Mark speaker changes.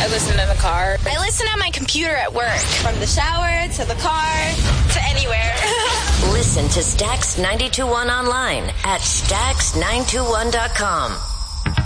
Speaker 1: I listen in the car.
Speaker 2: I listen on my computer at work. From the shower to the car to anywhere.
Speaker 3: Listen to Stax 92.1 online at Stax921.com.